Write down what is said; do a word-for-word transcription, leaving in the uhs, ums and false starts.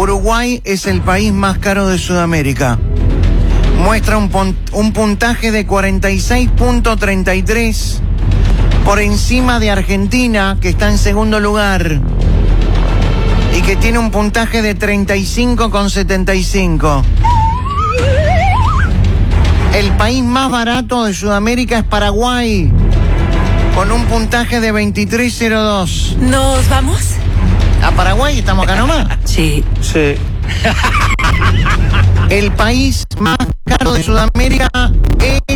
Uruguay es el país más caro de Sudamérica. Muestra un, pon- un puntaje de cuarenta y seis punto treinta y tres por encima de Argentina, que está en segundo lugar y que tiene un puntaje de treinta y cinco coma setenta y cinco. El país más barato de Sudamérica es Paraguay, con un puntaje de veintitrés coma cero dos. ¿Nos vamos? ¿A Paraguay estamos acá nomás? Sí. Sí. El país más caro de Sudamérica es